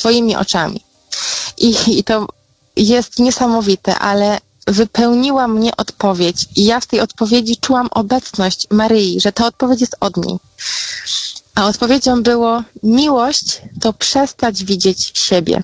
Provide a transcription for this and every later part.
swoimi oczami. I to jest niesamowite, ale wypełniła mnie odpowiedź i ja w tej odpowiedzi czułam obecność Maryi, że ta odpowiedź jest od niej. A odpowiedzią było: miłość to przestać widzieć siebie.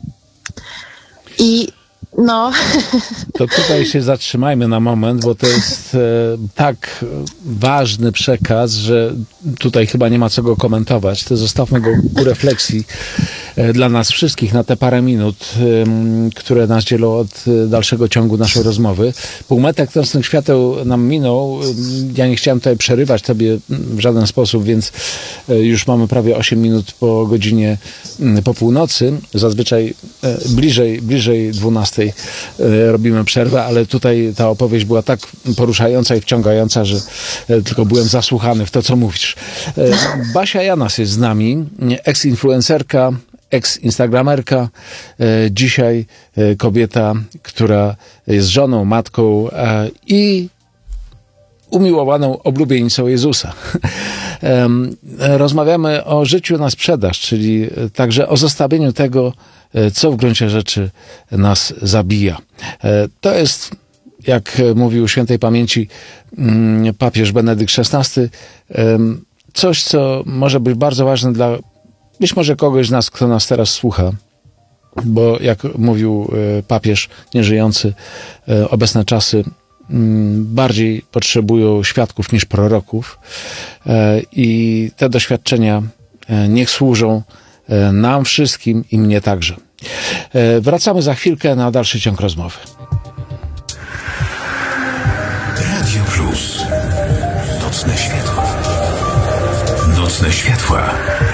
I no... To tutaj się zatrzymajmy na moment, bo to jest tak ważny przekaz, że tutaj chyba nie ma co go komentować. To zostawmy go ku refleksji dla nas wszystkich na te parę minut, które nas dzielą od dalszego ciągu naszej rozmowy. Półmetek tętnych świateł nam minął. Ja nie chciałem tutaj przerywać tobie w żaden sposób, więc już mamy prawie 8 minut po godzinie po północy. Zazwyczaj bliżej 12 robimy przerwę, ale tutaj ta opowieść była tak poruszająca i wciągająca, że tylko byłem zasłuchany w to, co mówisz. Basia Janas jest z nami, ex-influencerka, ex-instagramerka, dzisiaj kobieta, która jest żoną, matką i umiłowaną oblubienicą Jezusa. Rozmawiamy o życiu na sprzedaż, czyli także o zostawieniu tego, co w gruncie rzeczy nas zabija. To jest, jak mówił świętej pamięci papież Benedykt XVI, coś, co może być bardzo ważne dla być może kogoś z nas, kto nas teraz słucha, bo jak mówił papież nieżyjący, obecne czasy bardziej potrzebują świadków niż proroków i te doświadczenia niech służą nam wszystkim i mnie także. Wracamy za chwilkę na dalszy ciąg rozmowy. Radio Plus. Nocne światła. Nocne światła.